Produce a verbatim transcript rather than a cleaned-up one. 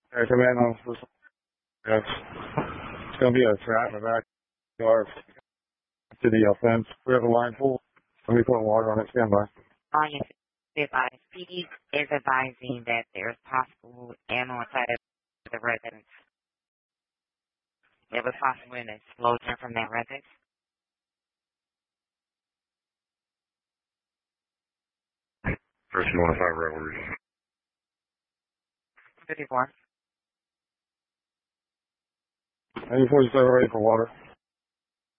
Hey, command on this. Yes. It's going to be a trap in the backyard to the uh, fence. We have a line pool. Let me put water on it. Stand by. On your advice, P D is advising that there's possible animal inside of the residence. It was possible an explosion from that residence. First, you want to five revelries. fifty-four. ninety-four, ready for water.